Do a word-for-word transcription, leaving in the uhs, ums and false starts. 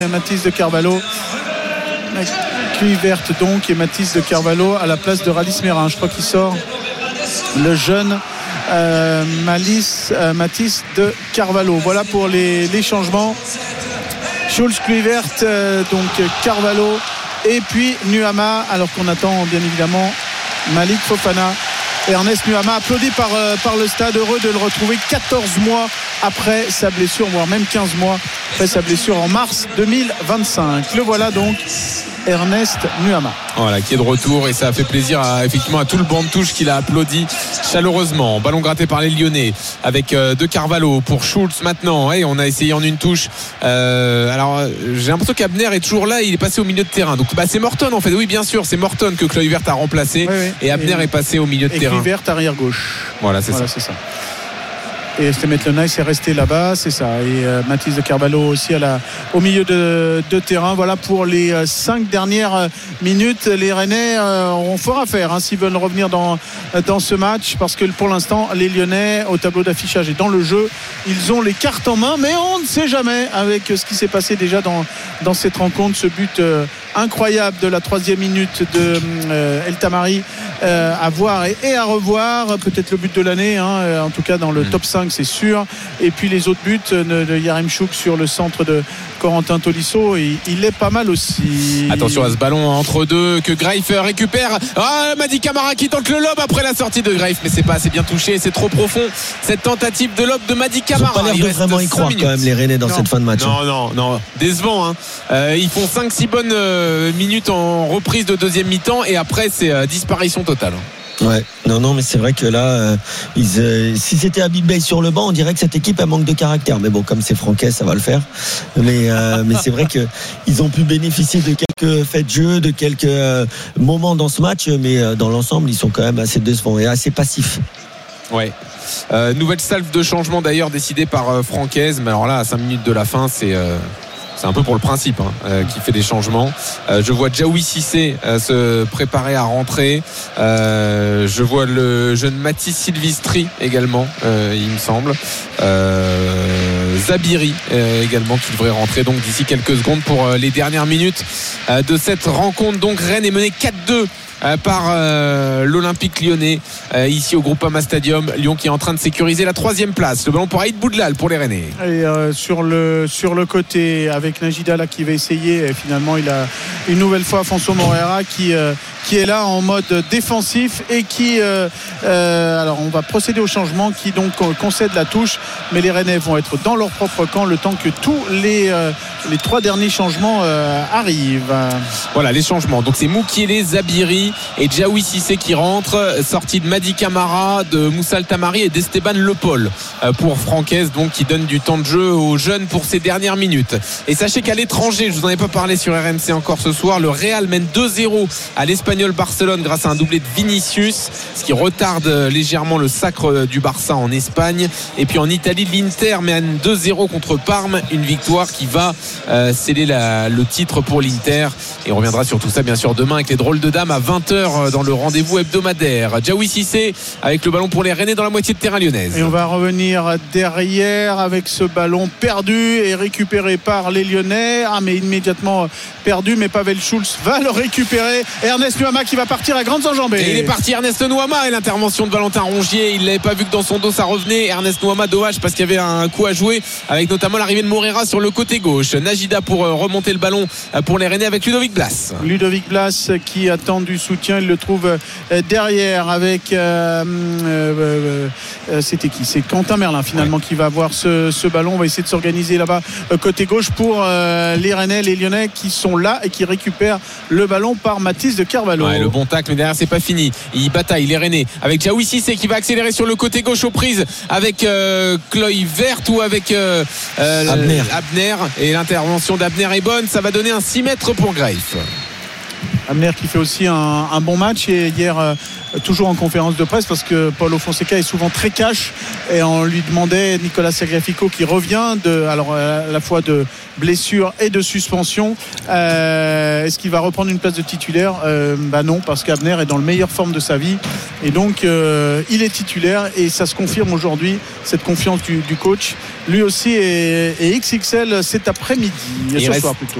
Mathis de Carvalho, Kluivert donc, et Mathis de Carvalho à la place de Rallis Mérin. Je crois qu'il sort le jeune euh, Malice, euh, Mathis de Carvalho. Voilà pour les, les changements. Schulz, Kluivert, euh, donc Carvalho et puis Nuama, alors qu'on attend bien évidemment Malik Fofana. Ernest Nuama, applaudi par, euh, par le stade, heureux de le retrouver quatorze mois après sa blessure, voire même quinze mois après sa blessure en mars deux mille vingt-cinq. Le voilà donc, Ernest Nuama. Voilà, qui est de retour, et ça a fait plaisir à, effectivement à tout le banc de touche qui l'a applaudi chaleureusement. Ballon gratté par les Lyonnais avec euh, De Carvalho pour Schulz maintenant. Hey, on a essayé en une touche. Euh, alors j'ai l'impression qu'Abner est toujours là, il est passé au milieu de terrain. Donc bah, c'est Morton en fait. Oui, bien sûr, c'est Morton que Kluivert a remplacé, oui, oui. Et Abner et, est passé au milieu de et terrain. Kluivert arrière gauche. Voilà, c'est voilà, ça. C'est ça. Et Stemetlenay est resté là-bas, c'est ça. Et euh, Mathis de Carvalho aussi à la, au milieu de, de terrain. Voilà pour les euh, cinq dernières minutes. Les Rennais euh, auront fort à faire hein, s'ils veulent revenir dans, dans ce match, parce que pour l'instant, les Lyonnais, au tableau d'affichage et dans le jeu, ils ont les cartes en main. Mais on ne sait jamais avec ce qui s'est passé déjà dans, dans cette rencontre. Ce but euh, incroyable de la troisième minute de euh, El Tamari euh, à voir et, et à revoir. Peut-être le but de l'année, hein, en tout cas dans le mmh. top cinq, c'est sûr. Et puis les autres buts de, de Yaremchuk sur le centre de Corentin Tolisso, il, il est pas mal aussi. Attention à ce ballon entre deux que Greif récupère. Ah, Mady Camara qui tente le lob après la sortie de Greif, mais c'est pas assez bien touché, c'est trop profond cette tentative de lob de Mady Camara. Ils ont pas l'air de vraiment y croire minutes. Quand même les Rennais dans non. cette fin de match. Non, non, non, décevant. Hein. Euh, ils font cinq six bonnes euh, minutes en reprise de deuxième mi-temps, et après c'est euh, disparition totale. Ouais, non, non, mais c'est vrai que là, euh, ils, euh, si c'était Habib Beye sur le banc, on dirait que cette équipe a manque de caractère. Mais bon, comme c'est Franquet, ça va le faire. Mais, euh, mais c'est vrai que ils ont pu bénéficier de quelques faits de jeu, de quelques euh, moments dans ce match, mais euh, dans l'ensemble, ils sont quand même assez décevants et assez passifs. Ouais. Euh, nouvelle salve de changement d'ailleurs décidée par euh, Francaise. Mais alors là, à cinq minutes de la fin, c'est. Euh... C'est un peu pour le principe hein, euh, qui fait des changements. Euh, je vois Djaoui Cissé euh, se préparer à rentrer. Euh, je vois le jeune Mathis Silvestri également, euh, il me semble. Euh, Zabiri euh, également qui devrait rentrer donc d'ici quelques secondes pour euh, les dernières minutes euh, de cette rencontre. Donc Rennes est mené quatre deux par euh, l'Olympique lyonnais euh, ici au Groupama Stadium. Lyon qui est en train de sécuriser la troisième place. Le ballon pour Aïd Boudlal pour les Rennais. Et euh, sur le sur le côté avec Najida là qui va essayer, et finalement il a une nouvelle fois Afonso Moreira qui euh, qui est là en mode défensif et qui euh, euh, alors on va procéder au changement, qui donc concède la touche, mais les Rennais vont être dans leur propre camp le temps que tous les euh, les trois derniers changements euh, arrivent. Voilà les changements. Donc c'est Moukielé, Zabiri et Djaoui Cissé qui rentre, sortie de Mady Camara, de Moussa El Tamari et d'Esteban Le Paul pour Francaise, donc qui donne du temps de jeu aux jeunes pour ces dernières minutes. Et sachez qu'à l'étranger, je vous en ai pas parlé sur R M C encore ce soir, le Real mène deux zéro à l'Espagnol Barcelone grâce à un doublé de Vinicius, ce qui retarde légèrement le sacre du Barça en Espagne. Et puis en Italie, l'Inter mène deux zéro contre Parme, une victoire qui va euh, sceller la, le titre pour l'Inter. Et on reviendra sur tout ça bien sûr demain avec les drôles de dames à vingt heures dans le rendez-vous hebdomadaire. Djaoui Cissé avec le ballon pour les Rennais dans la moitié de terrain lyonnaise. Et on va revenir derrière avec ce ballon perdu et récupéré par les Lyonnais. Ah mais immédiatement perdu, mais Pavel Schulz va le récupérer. Ernest Nuama qui va partir à grandes enjambées. Et il est parti Ernest Nuama, et l'intervention de Valentin Rongier, il l'avait pas vu que dans son dos ça revenait. Ernest Nuama, dommage parce qu'il y avait un coup à jouer avec notamment l'arrivée de Moreira sur le côté gauche. Najida pour remonter le ballon pour les Rennais avec Ludovic Blas. Ludovic Blas qui attend du soutien, il le trouve derrière avec euh, euh, euh, c'était qui c'est Quentin Merlin finalement ouais. qui va avoir ce, ce ballon. On va essayer de s'organiser là-bas côté gauche pour euh, les Rennais, les Lyonnais qui sont là et qui récupèrent le ballon par Mathis de Carvalho. Ouais, le bon tacle, mais derrière c'est pas fini, il bataille les Rennais avec Djaoui Cissé qui va accélérer sur le côté gauche aux prises avec euh, Kluivert ou avec euh, euh, Abner. Abner, et l'intervention d'Abner est bonne, ça va donner un six mètres pour Greif. Abner qui fait aussi un, un bon match, et hier toujours en conférence de presse, parce que Paulo Fonseca est souvent très cash, et on lui demandait, Nicolas Tagliafico qui revient de, alors à la fois de blessure et de suspension, euh, est-ce qu'il va reprendre une place de titulaire? euh, bah non, parce qu'Abner est dans le meilleure forme de sa vie, et donc euh, il est titulaire, et ça se confirme aujourd'hui, cette confiance du, du coach. Lui aussi est, est X X L cet après-midi, et ce reste... soir plutôt.